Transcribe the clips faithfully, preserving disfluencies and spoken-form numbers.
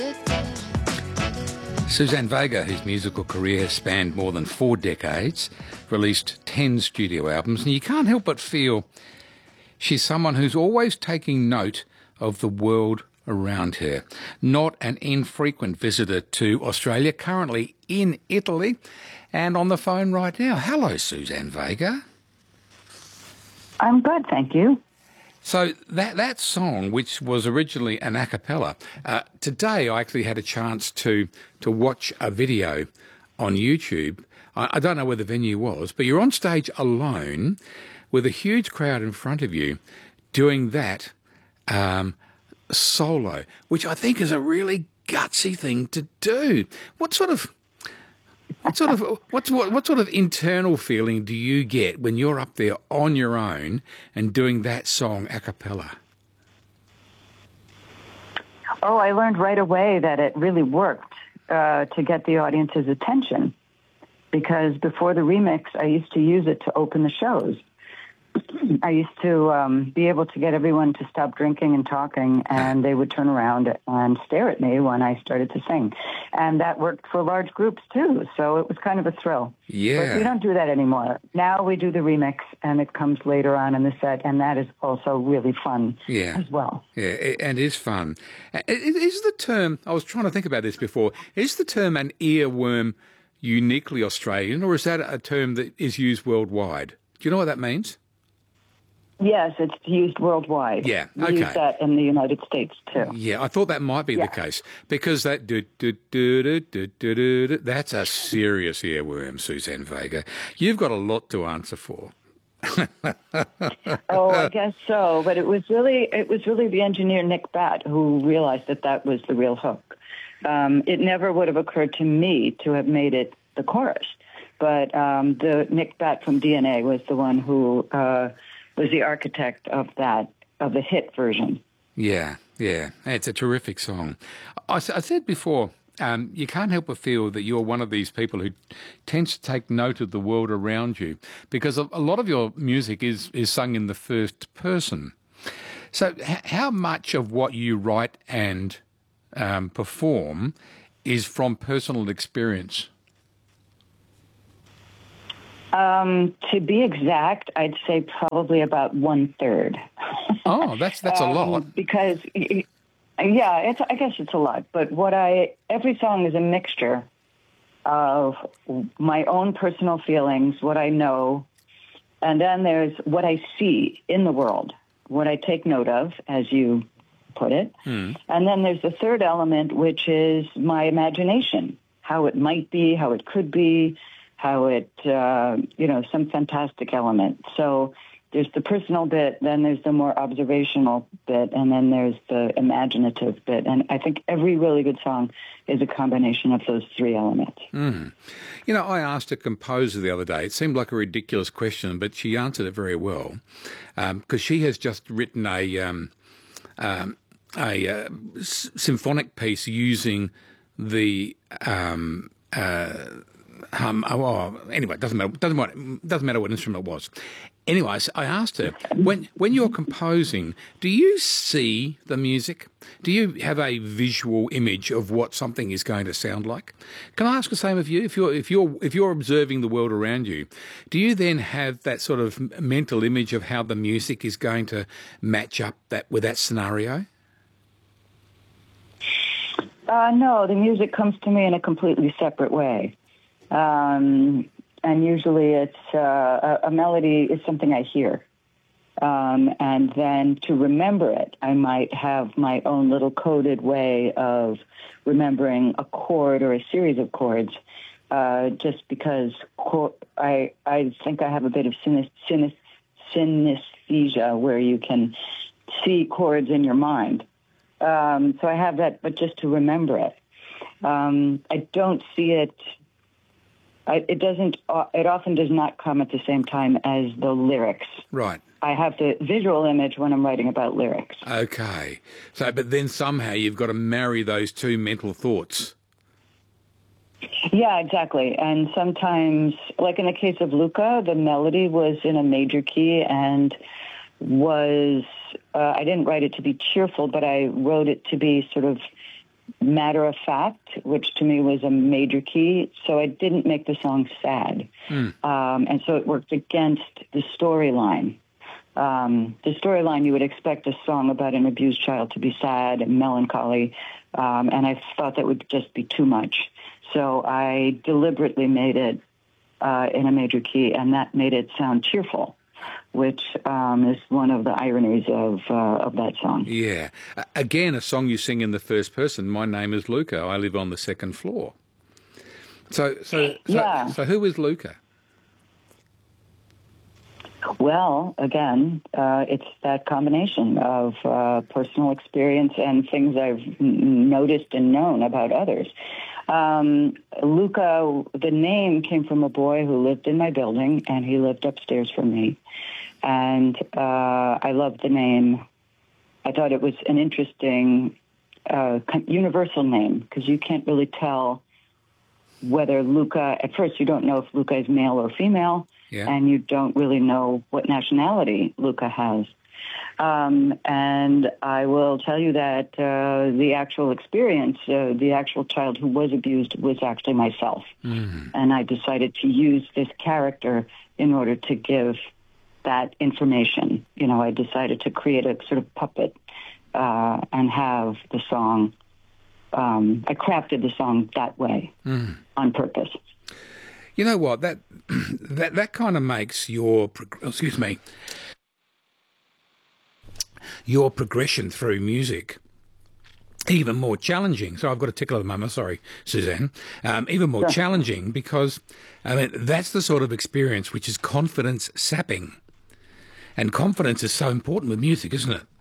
Suzanne Vega, whose musical career has spanned more than four decades, released ten studio albums, and you can't help but feel she's someone who's always taking note of the world around her. Not an infrequent visitor to Australia, currently in Italy, and on the phone right now. Hello, Suzanne Vega. I'm good, thank you. So that that song, which was originally an a cappella, uh, today I actually had a chance to to watch a video on YouTube. I, I don't know where the venue was, but you're on stage alone with a huge crowd in front of you doing that um, solo, which I think is a really gutsy thing to do. What sort of What sort of what's what, what sort of internal feeling do you get when you're up there on your own and doing that song a cappella? Oh, I learned right away that it really worked uh, to get the audience's attention, because before the remix, I used to use it to open the shows. I used to um, be able to get everyone to stop drinking and talking, and they would turn around and stare at me when I started to sing. And that worked for large groups, too, so it was kind of a thrill. Yeah. But we don't do that anymore. Now we do the remix, and it comes later on in the set, and that is also really fun yeah. as well. Yeah, it, and it is fun. Is the term, I was trying to think about this before, is the term an earworm uniquely Australian, or is that a term that is used worldwide? Do you know what that means? Yes, it's used worldwide. Yeah, we okay. use that in the United States too. Yeah, I thought that might be yeah. the case, because that do, do, do, do, do, do, do, that's a serious earworm, Suzanne Vega. You've got a lot to answer for. Oh, I guess so. But it was really it was really the engineer Nick Batt who realized that that was the real hook. Um, it never would have occurred to me to have made it the chorus, but um, the Nick Batt from D N A was the one who. Uh, was the architect of that, of the hit version. Yeah, yeah. It's a terrific song. I, I said before, um, you can't help but feel that you're one of these people who tends to take note of the world around you, because a, a lot of your music is, is sung in the first person. So h- how much of what you write and um, perform is from personal experience? Um, to be exact, I'd say probably about one third. Oh, that's that's a um, lot. Because, yeah, it's, I guess it's a lot. But what I every song is a mixture of my own personal feelings, what I know, and then there's what I see in the world, what I take note of, as you put it, hmm. and then there's the third element, which is my imagination, how it might be, how it could be. How it, uh, you know, some fantastic element. So there's the personal bit, then there's the more observational bit, and then there's the imaginative bit. And I think every really good song is a combination of those three elements. Mm. You know, I asked a composer the other day. It seemed like a ridiculous question, but she answered it very well, because um, she has just written a um, um, a uh, s- symphonic piece using the um, uh, Um, oh, oh, anyway, it doesn't matter. Doesn't matter. Doesn't matter what instrument it was. Anyways, I asked her, when when you're composing, do you see the music? Do you have a visual image of what something is going to sound like? Can I ask the same of you? If you're if you're if you're observing the world around you, do you then have that sort of mental image of how the music is going to match up that with that scenario? Uh, no, the music comes to me in a completely separate way. Um, and usually it's uh, a, a melody is something I hear. Um, and then to remember it, I might have my own little coded way of remembering a chord or a series of chords, uh, just because chord, I I think I have a bit of synes, synes, synesthesia where you can see chords in your mind. Um, so I have that, but just to remember it. Um, I don't see it... I, it doesn't. Uh, it often does not come at the same time as the lyrics. Right. I have the visual image when I'm writing about lyrics. Okay. So, but then somehow you've got to marry those two mental thoughts. Yeah, exactly. And sometimes, like in the case of Luca, the melody was in a major key and was. Uh, I didn't write it to be cheerful, but I wrote it to be sort of matter of fact, which to me was a major key. So I didn't make the song sad. Mm. Um, and so it worked against the storyline. Um, the storyline, you would expect a song about an abused child to be sad and melancholy. Um, and I thought that would just be too much. So I deliberately made it uh, in a major key, and that made it sound cheerful, which um, is one of the ironies of uh, of that song. Yeah. Uh, again, a song you sing in the first person. My name is Luca. I live on the second floor. So, so, so, yeah. so who is Luca? Well, again, uh, it's that combination of uh, personal experience and things I've n- noticed and known about others. Um, Luca, the name came from a boy who lived in my building, and he lived upstairs from me. And uh, I loved the name. I thought it was an interesting uh, universal name, because you can't really tell whether Luca, at first you don't know if Luca is male or female, yeah. and you don't really know what nationality Luca has. Um, and I will tell you that uh, the actual experience, uh, the actual child who was abused was actually myself. Mm. And I decided to use this character in order to give that information. You know, I decided to create a sort of puppet uh, and have the song. Um, I crafted the song that way mm. on purpose. You know what? That that that kind of makes your excuse me your progression through music even more challenging. So I've got a tickle at the moment. Sorry, Suzanne. Um, even more sure. challenging because I mean that's the sort of experience which is confidence sapping, and confidence is so important with music, isn't it?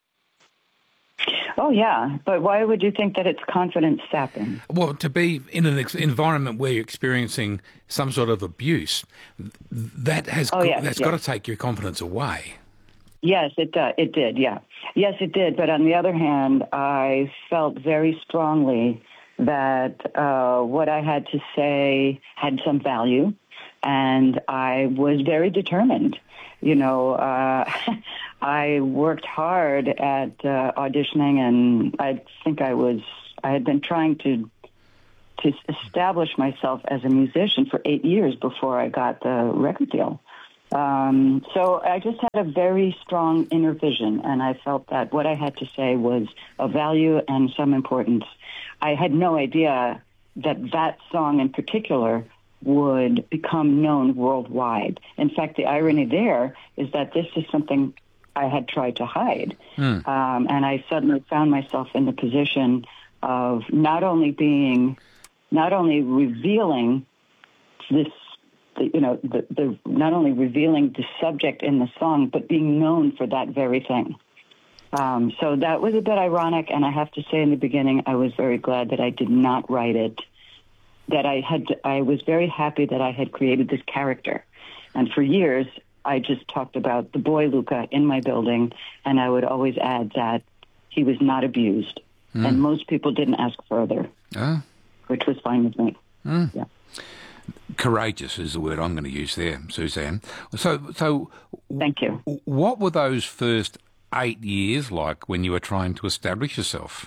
Oh, yeah. But why would you think that it's confidence sapping? Well, to be in an ex- environment where you're experiencing some sort of abuse, that has oh, got, yes, that's yes. got to take your confidence away. Yes, it uh, it did, yeah. Yes, it did. But on the other hand, I felt very strongly that uh, what I had to say had some value, and I was very determined. You know, uh, I worked hard at uh, auditioning, and I think I was, I had been trying to to establish myself as a musician for eight years before I got the record deal. Um, so I just had a very strong inner vision, and I felt that what I had to say was of value and some importance. I had no idea that that song in particular would become known worldwide. In fact, the irony there is that this is something I had tried to hide. Mm. Um, and I suddenly found myself in the position of not only being, not only revealing this, you know, the, the not only revealing the subject in the song, but being known for that very thing. Um, so that was a bit ironic, and I have to say in the beginning, I was very glad that I did not write it. That I had, I was very happy that I had created this character. And for years, I just talked about the boy Luca in my building, and I would always add that he was not abused. Mm. And most people didn't ask further, oh. which was fine with me. Mm. Yeah. Courageous is the word I'm going to use there, Suzanne. So, so thank you. What were those first eight years like when you were trying to establish yourself?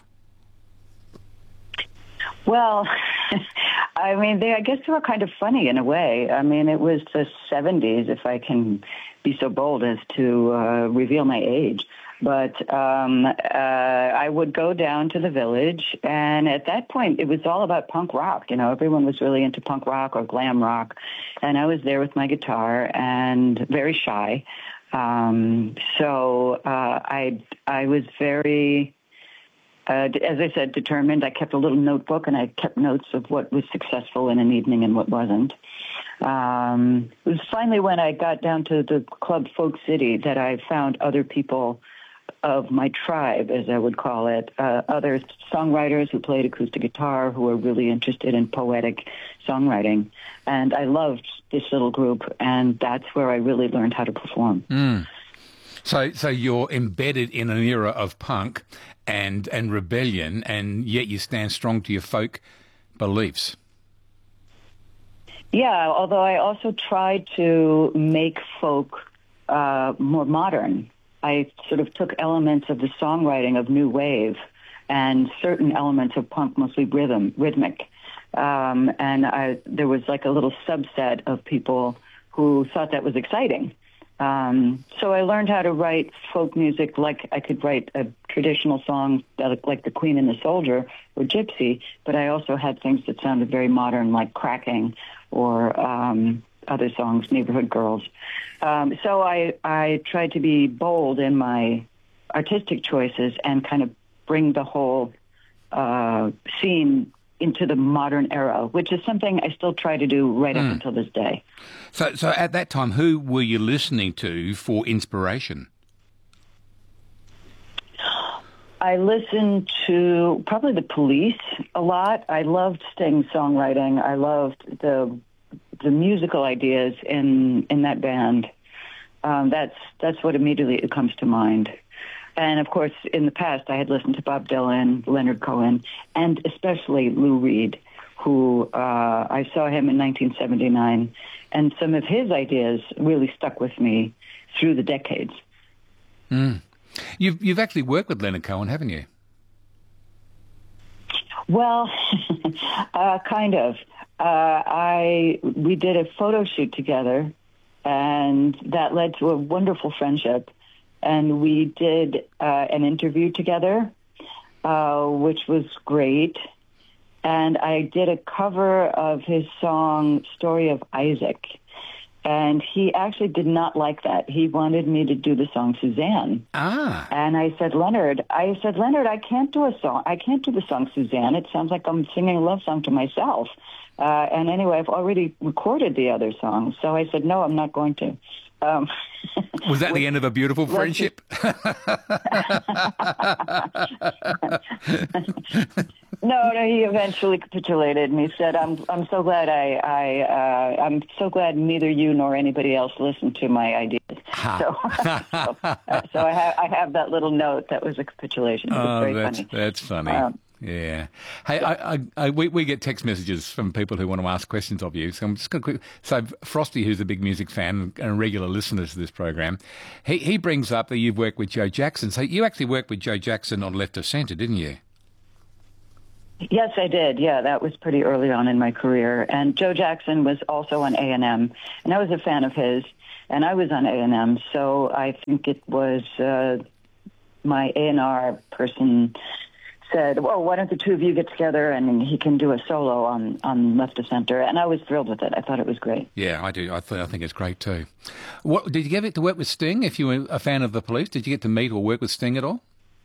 Well, I mean, they, I guess they were kind of funny in a way. I mean, it was the seventies, if I can be so bold as to uh, reveal my age. But um, uh, I would go down to the Village, and at that point, it was all about punk rock. You know, everyone was really into punk rock or glam rock, and I was there with my guitar and very shy. Um, so uh, I I was very... Uh, as I said, determined. I kept a little notebook, and I kept notes of what was successful in an evening and what wasn't. Um, it was finally when I got down to the club Folk City that I found other people of my tribe, as I would call it, uh, other songwriters who played acoustic guitar, who were really interested in poetic songwriting. And I loved this little group, and that's where I really learned how to perform. Mm. So, so you're embedded in an era of punk and and rebellion, and yet you stand strong to your folk beliefs. Yeah, although I also tried to make folk uh, more modern. I sort of took elements of the songwriting of New Wave and certain elements of punk, mostly rhythm, rhythmic. Um, and I, there was like a little subset of people who thought that was exciting. Um, so I learned how to write folk music like I could write a traditional song like The Queen and the Soldier or Gypsy, but I also had things that sounded very modern like Cracking or um, other songs, Neighborhood Girls. Um, so I, I tried to be bold in my artistic choices and kind of bring the whole uh, scene into the modern era, which is something I still try to do right mm. up until this day. So, so at that time, who were you listening to for inspiration? I listened to probably the Police a lot. I loved Sting's songwriting. I loved the the musical ideas in in that band. Um, that's that's what immediately comes to mind. And, of course, in the past, I had listened to Bob Dylan, Leonard Cohen, and especially Lou Reed, who uh, I saw him in nineteen seventy-nine. And some of his ideas really stuck with me through the decades. Mm. You've, you've actually worked with Leonard Cohen, haven't you? Well, uh, kind of. Uh, I we did a photo shoot together, and that led to a wonderful friendship. And we did uh, an interview together, uh, which was great. And I did a cover of his song, Story of Isaac. And he actually did not like that. He wanted me to do the song Suzanne. Ah. And I said, Leonard, I said, Leonard, I can't do a song. I can't do the song Suzanne. It sounds like I'm singing a love song to myself. Uh, and anyway, I've already recorded the other songs. So I said, no, I'm not going to. Um, Was that the end of a beautiful friendship? No, no. He eventually capitulated, and he said, "I'm, I'm so glad I, I, uh, I'm so glad neither you nor anybody else listened to my ideas." Ha. So, so, uh, so I have, I have that little note that was a capitulation. It was oh, very that's funny. that's funny. Um, Yeah. Hey, yeah. I, I, I, we, we get text messages from people who want to ask questions of you. So I'm just going to quick. So Frosty, who's a big music fan and a regular listener to this program, he, he brings up that you've worked with Joe Jackson. So you actually worked with Joe Jackson on Left of Centre, didn't you? Yes, I did. Yeah, that was pretty early on in my career. And Joe Jackson was also on A and M, and I was a fan of his, and I was on A and M. So I think it was uh, my A and R person said, well, why don't the two of you get together and he can do a solo on, on Left of Centre? And I was thrilled with it. I thought it was great. Yeah, I do. I, th- I think it's great too. What, did you get to work with Sting? If you were a fan of the Police, did you get to meet or work with Sting at all?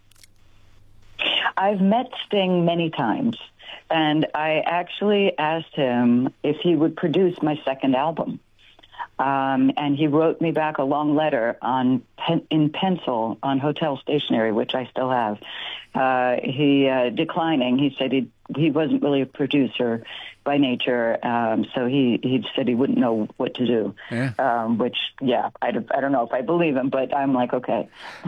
I've met Sting many times, and I actually asked him if he would produce my second album. Um, and he wrote me back a long letter on pen, in pencil on hotel stationery, which I still have. Uh, he uh, declining. He said he he wasn't really a producer by nature, um, so he he said he wouldn't know what to do. Yeah. Um, which, yeah, I, I don't know if I believe him, but I'm like, okay.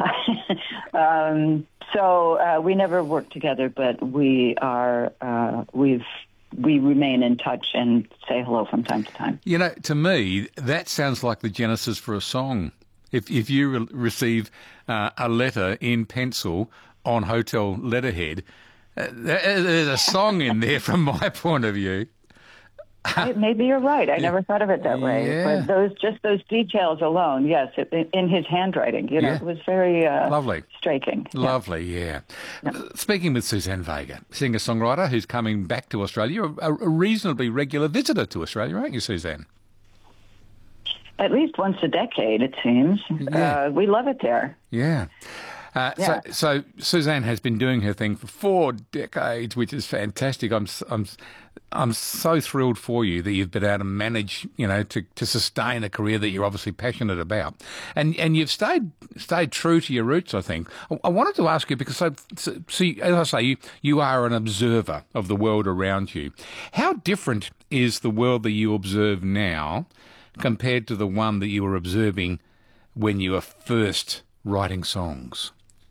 um, so uh, we never worked together, but we are uh, we've. we remain in touch and say hello from time to time. You know, to me, that sounds like the genesis for a song. If if you re- receive uh, a letter in pencil on hotel letterhead, uh, there's a song in there from my point of view. Maybe you're right. I never thought of it that way. Yeah. But those just those details alone, yes, it, in his handwriting, you know, yeah. it was very uh, lovely, striking. Lovely, yeah. yeah. yeah. Speaking with Suzanne Vega, singer-songwriter who's coming back to Australia, a, a reasonably regular visitor to Australia, aren't you, Suzanne? At least once a decade, it seems. Yeah. Uh, we love it there. Yeah. Uh, yeah. So, so Suzanne has been doing her thing for four decades, which is fantastic. I'm, I'm, I'm so thrilled for you that you've been able to manage, you know, to, to sustain a career that you're obviously passionate about, and and you've stayed stayed true to your roots. I think. I, I wanted to ask you because, so, so, see, as I say, you you are an observer of the world around you. How different is the world that you observe now compared to the one that you were observing when you were first writing songs?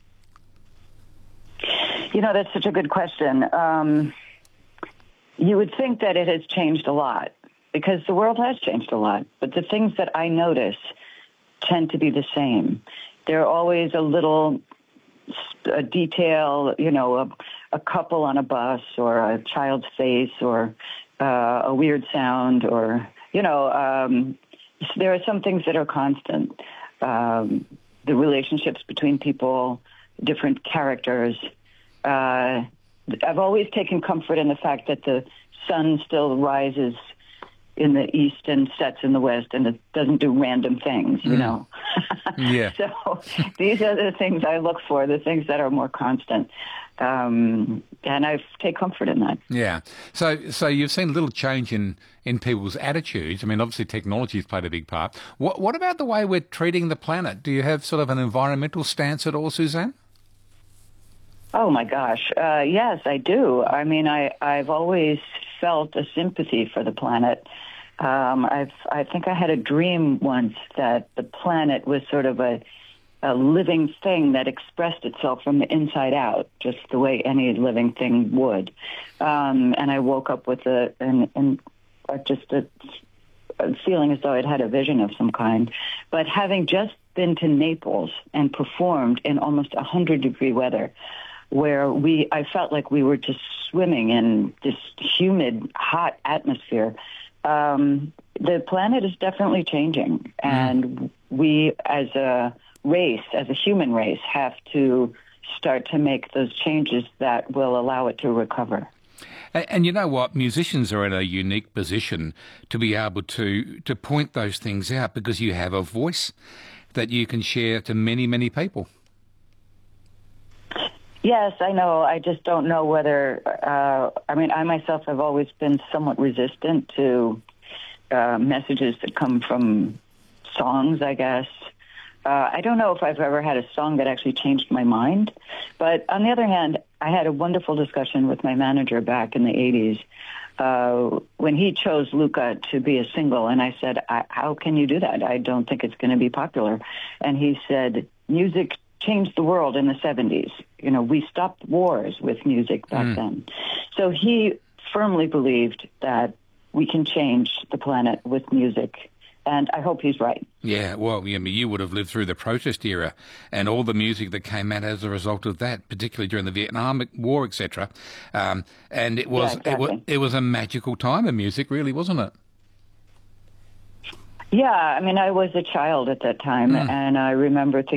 You know, that's such a good question. Um, you would think that it has changed a lot because the world has changed a lot. But the things that I notice tend to be the same. They're always a little a detail, you know, a, a couple on a bus or a child's face or uh, a weird sound or, you know, um, there are some things that are constant. Um, the relationships between people, different characters. Uh, I've always taken comfort in the fact that the sun still rises in the east and sets in the west, and it doesn't do random things, you mm. know. Yeah. So these are the things I look for, the things that are more constant. Um, and I take comfort in that. Yeah. So so you've seen a little change in, in people's attitudes. I mean, obviously technology has played a big part. What, what about the way we're treating the planet? Do you have sort of an environmental stance at all, Suzanne? Oh, my gosh. Uh, yes, I do. I mean, I, I've always felt a sympathy for the planet. Um, I've, I think I had a dream once that the planet was sort of a, a living thing that expressed itself from the inside out, just the way any living thing would. Um, and I woke up with a, an, an, uh, just a, a feeling as though I'd had a vision of some kind. But having just been to Naples and performed in almost one hundred degree weather, where we, I felt like we were just swimming in this humid, hot atmosphere. Um, the planet is definitely changing, and we, as a race, as a human race, have to start to make those changes that will allow it to recover. And, and you know what? Musicians are in a unique position to be able to, to point those things out because you have a voice that you can share to many, many people. Yes, I know. I just don't know whether, uh, I mean, I myself have always been somewhat resistant to uh, messages that come from songs, I guess. Uh, I don't know if I've ever had a song that actually changed my mind. But on the other hand, I had a wonderful discussion with my manager back in the eighties uh, when he chose Luca to be a single. And I said, I, how can you do that? I don't think it's going to be popular. And he said, music changed the world in the seventies. You know, we stopped wars with music back mm. then. So he firmly believed that we can change the planet with music. And I hope he's right. Yeah, well, you, you would have lived through the protest era and all the music that came out as a result of that, particularly during the Vietnam War, et cetera. Um, and it was, yeah, exactly. it was it was a magical time of music, really, wasn't it? Yeah, I mean, I was a child at that time, mm. and I remember thinking,